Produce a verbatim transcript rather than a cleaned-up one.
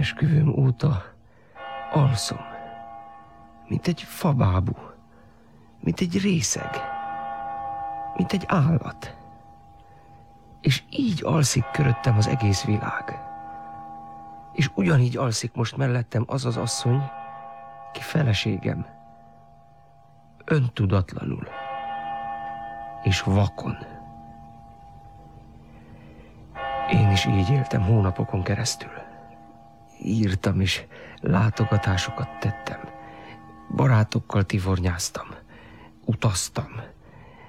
esküvőm óta alszom, mint egy fabábú, mint egy részeg, mint egy állat. És így alszik köröttem az egész világ. És ugyanígy alszik most mellettem az az asszony, ki feleségem, öntudatlanul és vakon. Én is így éltem hónapokon keresztül. Írtam és látogatásokat tettem. Barátokkal tivornyáztam. Utaztam.